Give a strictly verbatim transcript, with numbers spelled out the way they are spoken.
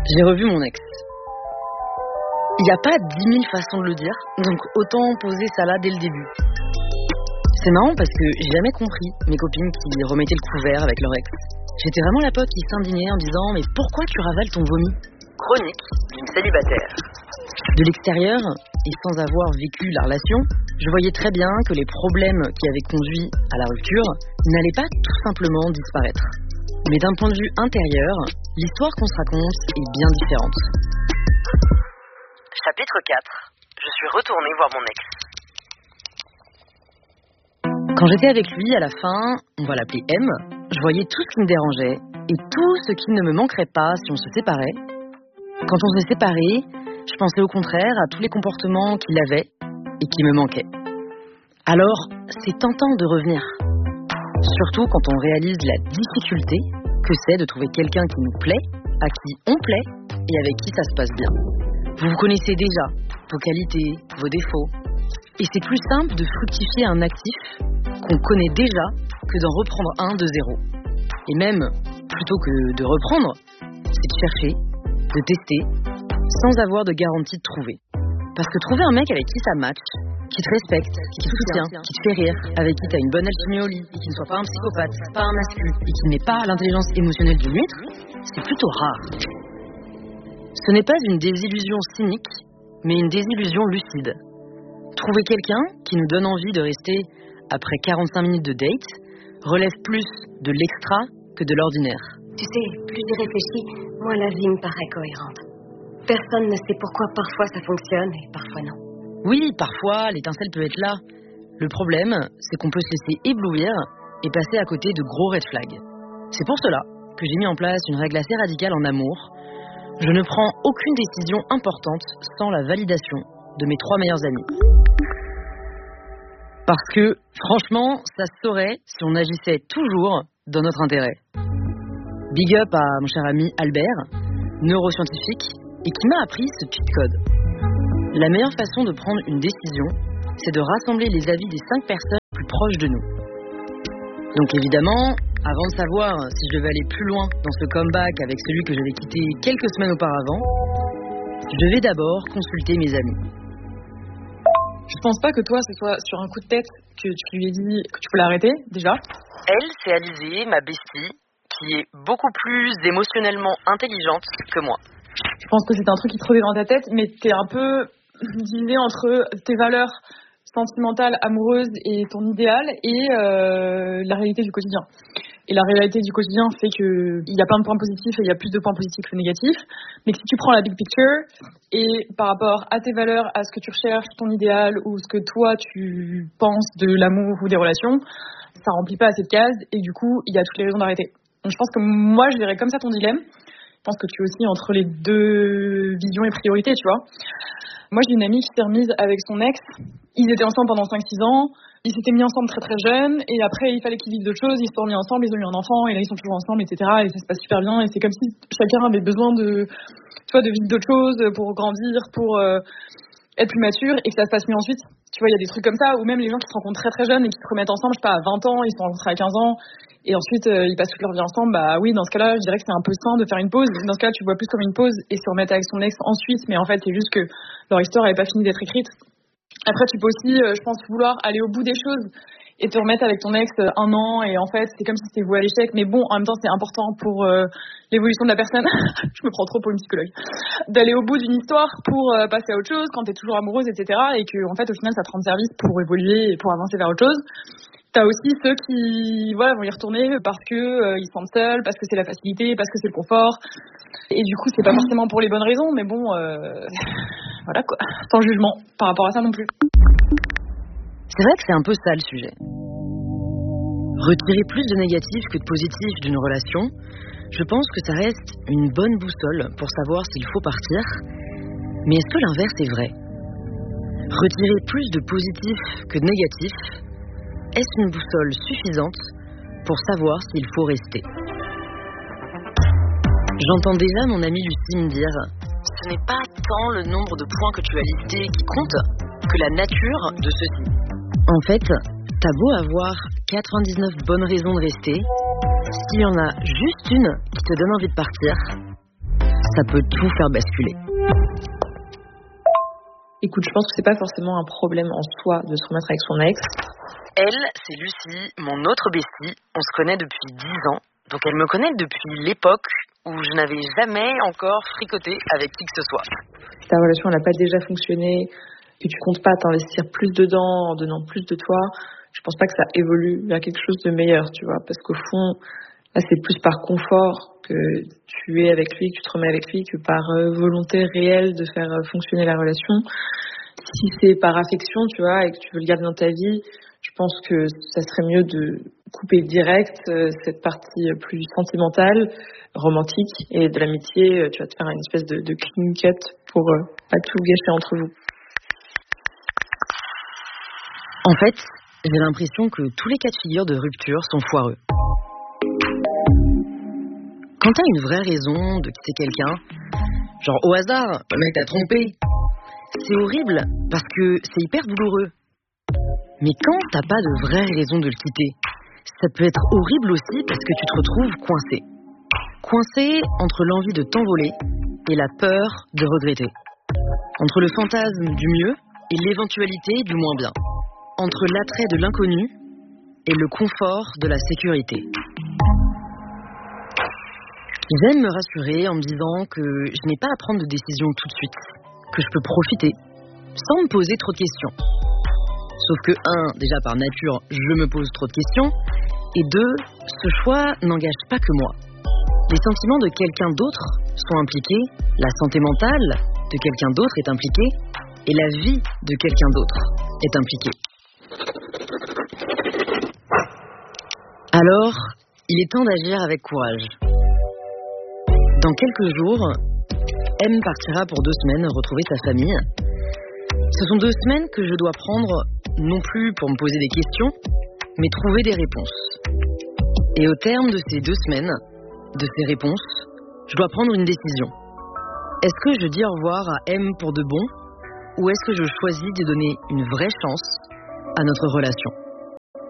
J'ai revu mon ex. Il n'y a pas dix mille façons de le dire, donc autant poser ça là dès le début. C'est marrant parce que j'ai jamais compris mes copines qui remettaient le couvert avec leur ex. J'étais vraiment la pote qui s'indignait en disant « Mais pourquoi tu ravales ton vomi ?» Chronique d'une célibataire. De l'extérieur, et sans avoir vécu la relation, je voyais très bien que les problèmes qui avaient conduit à la rupture n'allaient pas tout simplement disparaître. Mais d'un point de vue intérieur, l'histoire qu'on se raconte est bien différente. Chapitre quatre. Je suis retournée voir mon ex. Quand j'étais avec lui, à la fin, on va l'appeler M, je voyais tout ce qui me dérangeait et tout ce qui ne me manquerait pas si on se séparait. Quand on s'est séparés, je pensais au contraire à tous les comportements qu'il avait et qui me manquaient. Alors, c'est tentant de revenir. Surtout quand on réalise la difficulté que c'est de trouver quelqu'un qui nous plaît, à qui on plaît et avec qui ça se passe bien. Vous vous connaissez déjà, vos qualités, vos défauts. Et c'est plus simple de fructifier un actif qu'on connaît déjà que d'en reprendre un de zéro. Et même, plutôt que de reprendre, c'est de chercher, de tester, sans avoir de garantie de trouver. Parce que trouver un mec avec qui ça match, qui te respecte, qui te soutient, qui te fait rire, avec qui t'as une bonne alchimie au lit, et qui ne soit pas un psychopathe, pas un mascu, et qui n'ait pas l'intelligence émotionnelle d'une huître, c'est plutôt rare. Ce n'est pas une désillusion cynique, mais une désillusion lucide. Trouver quelqu'un qui nous donne envie de rester après quarante-cinq minutes de date relève plus de l'extra que de l'ordinaire. Tu sais, plus j'y réfléchis, moins la vie me paraît cohérente. Personne ne sait pourquoi parfois ça fonctionne et parfois non. Oui, parfois l'étincelle peut être là. Le problème, c'est qu'on peut se laisser éblouir et passer à côté de gros red flags. C'est pour cela que j'ai mis en place une règle assez radicale en amour. Je ne prends aucune décision importante sans la validation de mes trois meilleurs amis. Parce que, franchement, ça se saurait si on agissait toujours dans notre intérêt. Big up à mon cher ami Albert, neuroscientifique, et qui m'a appris ce cheat code. La meilleure façon de prendre une décision, c'est de rassembler les avis des cinq personnes les plus proches de nous. Donc évidemment, avant de savoir si je devais aller plus loin dans ce comeback avec celui que j'avais quitté quelques semaines auparavant, je devais d'abord consulter mes amis. Je pense pas que toi, ce soit sur un coup de tête que tu lui ai dit que tu voulais arrêter, déjà. Elle, c'est Alizée, ma bestie, qui est beaucoup plus émotionnellement intelligente que moi. Je pense que c'est un truc qui te revient dans ta tête, mais t'es un peu divisé entre tes valeurs sentimentales, amoureuses et ton idéal et euh, la réalité du quotidien. Et la réalité du quotidien fait qu'il y a plein de points positifs et il y a plus de points positifs que négatifs. Mais que si tu prends la big picture et par rapport à tes valeurs, à ce que tu recherches, ton idéal ou ce que toi tu penses de l'amour ou des relations, ça remplit pas assez de cases et du coup il y a toutes les raisons d'arrêter. Donc je pense que moi je verrais comme ça ton dilemme. Je pense que tu es aussi entre les deux visions et priorités, tu vois. Moi j'ai une amie qui s'est remise avec son ex. Ils étaient ensemble pendant cinq six ans. Ils s'étaient mis ensemble très très jeunes et après il fallait qu'ils vivent d'autres choses, ils se sont remis ensemble, ils ont eu un enfant et là ils sont toujours ensemble, et cetera. Et ça se passe super bien et c'est comme si chacun avait besoin de, tu vois, de vivre d'autres choses pour grandir, pour euh, être plus mature et que ça se passe mieux ensuite. Tu vois, il y a des trucs comme ça, ou même les gens qui se rencontrent très très jeunes et qui se remettent ensemble, je sais pas, à vingt ans, ils se sont rencontrés à quinze ans et ensuite euh, ils passent toute leur vie ensemble. Bah oui, dans ce cas-là, je dirais que c'est un peu sain de faire une pause. Dans ce cas-là, tu vois plus comme une pause et se remettre avec son ex ensuite, mais en fait c'est juste que leur histoire n'avait pas fini d'être écrite. Après, tu peux aussi, euh, je pense, vouloir aller au bout des choses et te remettre avec ton ex euh, un an et en fait, c'est comme si c'était voué à l'échec. Mais bon, en même temps, c'est important pour euh, l'évolution de la personne. Je me prends trop pour une psychologue. D'aller au bout d'une histoire pour euh, passer à autre chose quand t'es toujours amoureuse, et cetera. Et que, en fait, au final, ça te rend service pour évoluer et pour avancer vers autre chose. T'as aussi ceux qui, voilà, vont y retourner parce que euh, ils se sentent seuls, parce que c'est la facilité, parce que c'est le confort. Et du coup, c'est pas forcément pour les bonnes raisons, mais bon, euh, voilà quoi, sans jugement par rapport à ça non plus. C'est vrai que c'est un peu ça le sujet. Retirer plus de négatif que de positif d'une relation, je pense que ça reste une bonne boussole pour savoir s'il faut partir. Mais est-ce que l'inverse est vrai ? Retirer plus de positif que de négatif, est-ce une boussole suffisante pour savoir s'il faut rester ? J'entends déjà mon amie Lucie me dire « Ce n'est pas tant le nombre de points que tu as listés qui compte que la nature de ceux-ci. » En fait, t'as beau avoir quatre-vingt-dix-neuf bonnes raisons de rester, s'il y en a juste une qui te donne envie de partir, ça peut tout faire basculer. Écoute, je pense que c'est pas forcément un problème en soi de se remettre avec son ex. Elle, c'est Lucie, mon autre bestie. On se connaît depuis dix ans. Donc elle me connaît depuis l'époque où je n'avais jamais encore fricoté avec qui que ce soit. Si ta relation n'a pas déjà fonctionné, que tu comptes pas t'investir plus dedans en donnant plus de toi, je pense pas que ça évolue vers quelque chose de meilleur, tu vois. Parce qu'au fond, là, c'est plus par confort que tu es avec lui, que tu te remets avec lui, que par euh, volonté réelle de faire euh, fonctionner la relation. Si c'est par affection, tu vois, et que tu veux le garder dans ta vie, je pense que ça serait mieux de couper direct euh, cette partie plus sentimentale, romantique, et de l'amitié, euh, tu vas te faire une espèce de, de clean cut pour euh, pas tout gâcher entre vous. En fait, j'ai l'impression que tous les cas de figure de rupture sont foireux. Quand t'as une vraie raison de quitter quelqu'un, genre au hasard, le mec t'a trompé, c'est horrible parce que c'est hyper douloureux. Mais quand t'as pas de vraie raison de le quitter, ça peut être horrible aussi parce que tu te retrouves coincé. Coincé entre l'envie de t'envoler et la peur de regretter. Entre le fantasme du mieux et l'éventualité du moins bien. Entre l'attrait de l'inconnu et le confort de la sécurité. J'aime me rassurer en me disant que je n'ai pas à prendre de décision tout de suite, que je peux profiter, sans me poser trop de questions. Sauf que, un, déjà par nature, je me pose trop de questions, et deux, ce choix n'engage pas que moi. Les sentiments de quelqu'un d'autre sont impliqués, la santé mentale de quelqu'un d'autre est impliquée, et la vie de quelqu'un d'autre est impliquée. Alors, il est temps d'agir avec courage. Dans quelques jours, M partira pour deux semaines retrouver sa famille. Ce sont deux semaines que je dois prendre, non plus pour me poser des questions, mais trouver des réponses. Et au terme de ces deux semaines, de ces réponses, je dois prendre une décision. Est-ce que je dis au revoir à M pour de bon, ou est-ce que je choisis de donner une vraie chance à notre relation ?